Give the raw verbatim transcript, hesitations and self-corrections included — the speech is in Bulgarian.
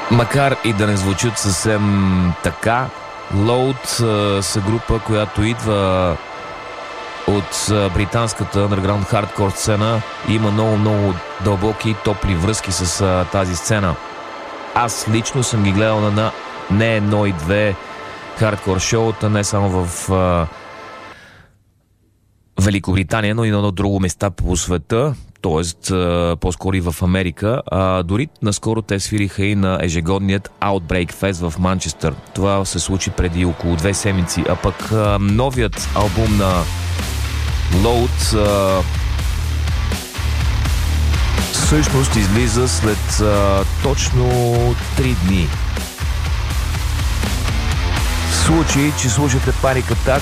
Макар и да не звучат съвсем така, Load са група, която идва от британската underground хардкор сцена и има много-много дълбоки и топли връзки с а, тази сцена. Аз лично съм ги гледал на, на не едно и две хардкор шоута, не само в а, Великобритания, но и на едно друго места по света, т.е. по-скоро и в Америка. А, дори наскоро те свириха и на ежегодният Outbreak Fest в Манчестър. Това се случи преди около две седмици. А пък а, новият албум на Load а, всъщност излиза след а, точно три дни. В случай, че слушате Panic Attack,